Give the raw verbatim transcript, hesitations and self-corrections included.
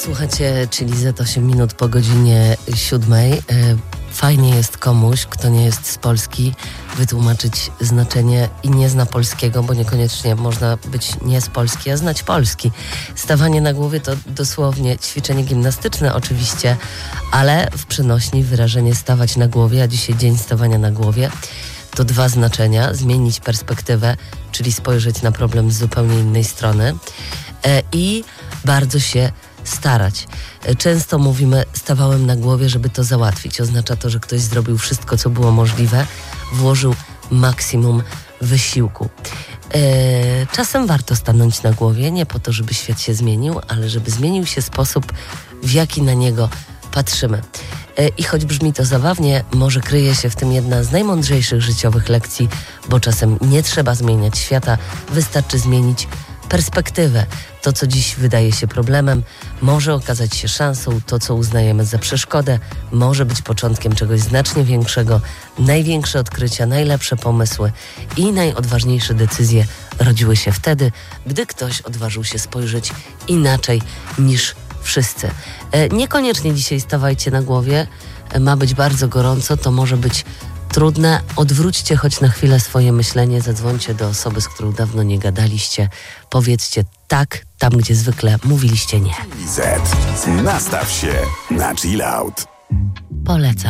Słuchajcie, czyli za osiem minut po godzinie siódmej. Fajnie jest komuś, kto nie jest z Polski, wytłumaczyć znaczenie i nie zna polskiego, bo niekoniecznie można być nie z Polski, a znać polski. Stawanie na głowie to dosłownie ćwiczenie gimnastyczne oczywiście, ale w przenośni wyrażenie stawać na głowie, a dzisiaj dzień stawania na głowie, to dwa znaczenia. Zmienić perspektywę, czyli spojrzeć na problem z zupełnie innej strony e, i bardzo się starać. Często mówimy, stawałem na głowie, żeby to załatwić. Oznacza to, że ktoś zrobił wszystko, co było możliwe, włożył maksimum wysiłku. Eee, czasem warto stanąć na głowie, nie po to, żeby świat się zmienił, ale żeby zmienił się sposób, w jaki na niego patrzymy. Eee, I choć brzmi to zabawnie, może kryje się w tym jedna z najmądrzejszych życiowych lekcji, bo czasem nie trzeba zmieniać świata, wystarczy zmienić perspektywę. To, co dziś wydaje się problemem, może okazać się szansą. To, co uznajemy za przeszkodę, może być początkiem czegoś znacznie większego. Największe odkrycia, najlepsze pomysły i najodważniejsze decyzje rodziły się wtedy, gdy ktoś odważył się spojrzeć inaczej niż wszyscy. E, niekoniecznie dzisiaj stawajcie na głowie. E, ma być bardzo gorąco, to może być trudne. Odwróćcie choć na chwilę swoje myślenie, zadzwońcie do osoby, z którą dawno nie gadaliście. Powiedzcie tak, tam gdzie zwykle mówiliście nie. Z. Nastaw się na chill out. Polecam.